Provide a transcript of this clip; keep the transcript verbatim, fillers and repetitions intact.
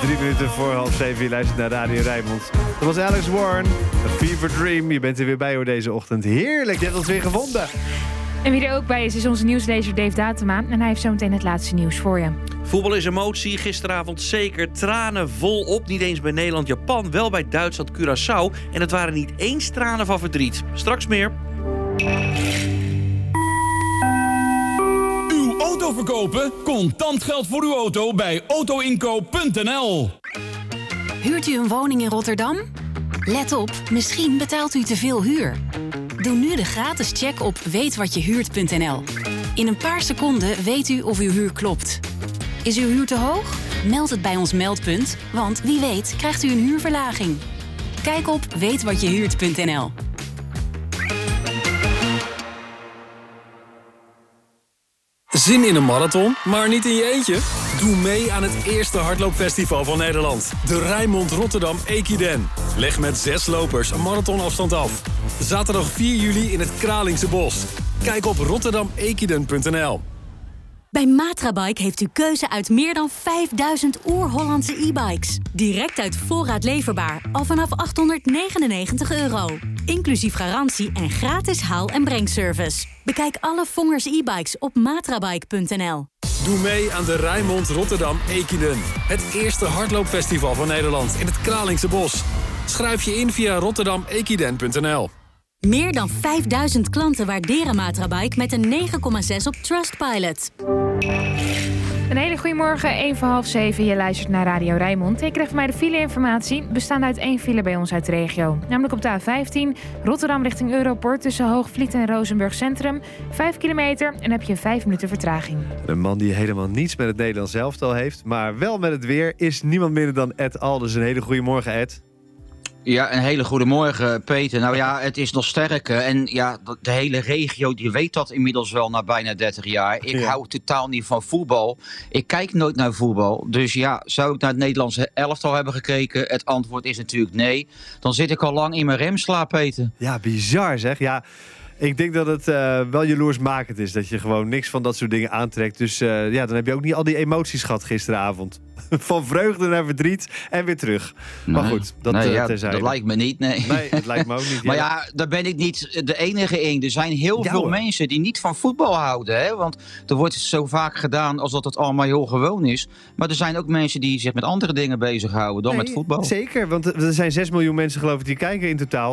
Drie minuten voor half zeven, je luistert naar Radio Rijnmond. Dat was Alex Warren, A Fever Dream. Je bent er weer bij hoor deze ochtend. Heerlijk, je hebt ons weer gevonden. En wie er ook bij is, is onze nieuwslezer Dave Datema. En hij heeft zo meteen het laatste nieuws voor je. Voetbal is emotie, gisteravond zeker. Tranen volop, niet eens bij Nederland-Japan. Wel bij Duitsland-Curaçao. En het waren niet eens tranen van verdriet. Straks meer. Uw auto verkopen? Contant geld voor uw auto bij autoinkoop punt n l. Huurt u een woning in Rotterdam? Let op, misschien betaalt u te veel huur. Doe nu de gratis check op weet wat je huurt punt n l. In een paar seconden weet u of uw huur klopt. Is uw huur te hoog? Meld het bij ons meldpunt, want wie weet krijgt u een huurverlaging. Kijk op weet wat je huurt punt n l. Zin in een marathon, maar niet in je eentje? Doe mee aan het eerste hardloopfestival van Nederland. De Rijnmond Rotterdam Equiden. Leg met zes lopers een marathonafstand af. Zaterdag vier juli in het Kralingse Bos. Kijk op rotterdam equiden punt n l. Bij Matrabike heeft u keuze uit meer dan vijfduizend oer-Hollandse e-bikes. Direct uit voorraad leverbaar, al vanaf achthonderdnegenennegentig euro. Inclusief garantie en gratis haal- en brengservice. Bekijk alle Vongers e-bikes op matrabike punt n l. Doe mee aan de Rijnmond Rotterdam Equiden. Het eerste hardloopfestival van Nederland in het Kralingse Bos. Schrijf je in via rotterdam equiden punt n l. Meer dan vijfduizend klanten waarderen Matrabike met een negen komma zes op Trustpilot. Een hele goede morgen, één voor half zeven. Je luistert naar Radio Rijnmond. Ik krijg van mij de file-informatie. Bestaande uit één file bij ons uit de regio. Namelijk op de A vijftien, Rotterdam richting Europort... tussen Hoogvliet en Rozenburg Centrum. Vijf kilometer en heb je vijf minuten vertraging. Een man die helemaal niets met het Nederlands elftal heeft... maar wel met het weer, is niemand minder dan Ed Alders. Een hele goede morgen, Ed. Ja, een hele goede morgen, Peter. Nou ja, het is nog sterker. En ja, de hele regio die weet dat inmiddels wel na bijna dertig jaar. Ik Ja. hou totaal niet van voetbal. Ik kijk nooit naar voetbal. Dus ja, zou ik naar het Nederlandse elftal hebben gekeken? Het antwoord is natuurlijk nee. Dan zit ik al lang in mijn remslaap, Peter. Ja, bizar zeg. Ja, ik denk dat het uh, wel jaloersmakend is. Dat je gewoon niks van dat soort dingen aantrekt. Dus uh, ja, dan heb je ook niet al die emoties gehad gisteravond. Van vreugde naar verdriet en weer terug. Maar Nee. goed, dat nee, uh, ja, terzijde. dat lijkt me niet, nee. Nee, het lijkt me ook niet. Maar ja, daar ben ik niet de enige in. Er zijn heel Ja, veel hoor. mensen die niet van voetbal houden. Hè? Want er wordt zo vaak gedaan alsof het allemaal heel gewoon is. Maar er zijn ook mensen die zich met andere dingen bezighouden dan Nee, met voetbal. Zeker, want er zijn zes miljoen mensen geloof ik die kijken in totaal.